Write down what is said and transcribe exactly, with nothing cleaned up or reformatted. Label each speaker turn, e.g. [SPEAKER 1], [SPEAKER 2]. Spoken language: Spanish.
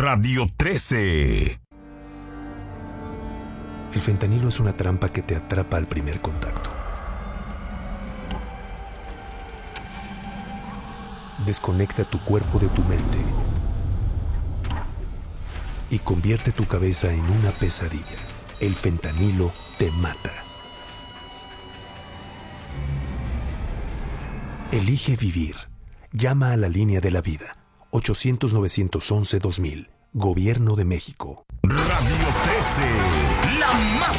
[SPEAKER 1] Radio trece.
[SPEAKER 2] El fentanilo es una trampa que te atrapa al primer contacto. Desconecta tu cuerpo de tu mente y convierte tu cabeza en una pesadilla. El fentanilo te mata. Elige vivir. Llama a la línea de la vida. ochocientos, novecientos once, dos mil. Gobierno de México.
[SPEAKER 1] Radio trece, la más